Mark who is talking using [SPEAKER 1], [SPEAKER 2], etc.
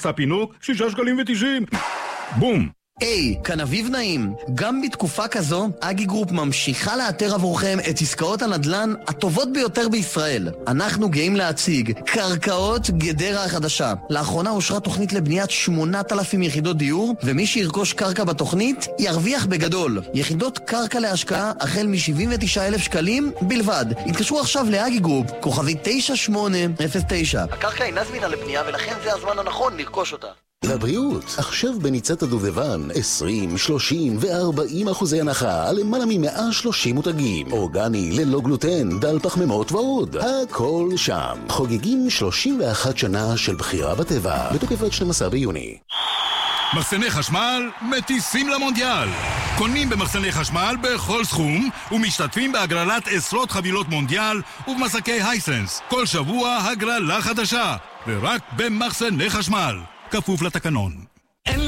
[SPEAKER 1] מחסה פינוק, 6.90 שקלים. בום.
[SPEAKER 2] היי, כאן אביב נעים. גם בתקופה כזו, אגי גרופ ממשיכה לאתר עבורכם את עסקאות הנדל"ן הטובות ביותר בישראל. אנחנו גאים להציג קרקעות גדרה החדשה. לאחרונה אושרה תוכנית לבניית 8,000 יחידות דיור, ומי שירכוש קרקע בתוכנית ירוויח בגדול. יחידות קרקע להשקעה החל מ-79,000 שקלים בלבד. התקשרו עכשיו לאגי גרופ, כוכבי 9809. הקרקע אינה זמינה לבנייה ולכן זה הזמן הנכון לרכוש אותה.
[SPEAKER 3] לבריאות, עכשיו בניצת הדובדבן 20, 30 ו-40% הנחה על למעלה מ-130 מותגים. אורגני, ללא גלוטן, דל פחמימות ועוד. הכל שם. חוגגים 31 שנה של בחירה בטבע, בתוקף עד 12 ביוני.
[SPEAKER 1] מחסני חשמל מטיסים למונדיאל. קונים במחסני חשמל בכל סכום ומשתתפים בהגרלת עשרות חבילות מונדיאל ובמסקי הייסנס. כל שבוע הגרלה חדשה, ורק במחסני חשמל. כפוף לתקנון.